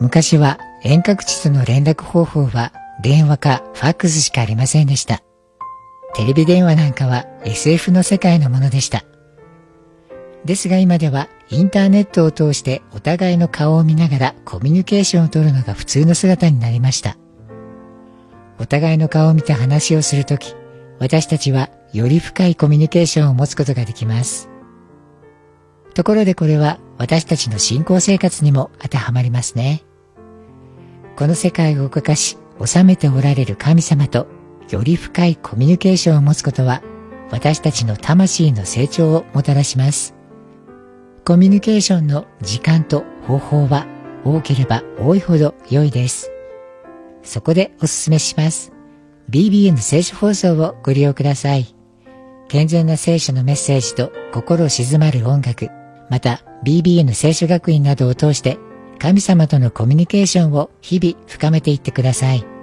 昔は遠隔地との連絡方法は電話かファックスしかありませんでした。テレビ電話なんかは SF の世界のものでした。ですが今ではインターネットを通してお互いの顔を見ながらコミュニケーションを取るのが普通の姿になりました。お互いの顔を見て話をするとき、私たちはより深いコミュニケーションを持つことができます。ところでこれは私たちの信仰生活にも当てはまりますね。この世界を動かし治めておられる神様とより深いコミュニケーションを持つことは私たちの魂の成長をもたらします。コミュニケーションの時間と方法は多ければ多いほど良いです。そこでお勧めします。BBN 聖書放送をご利用ください。健全な聖書のメッセージと心静まる音楽、また BBN 聖書学院などを通して神様とのコミュニケーションを日々深めていってください。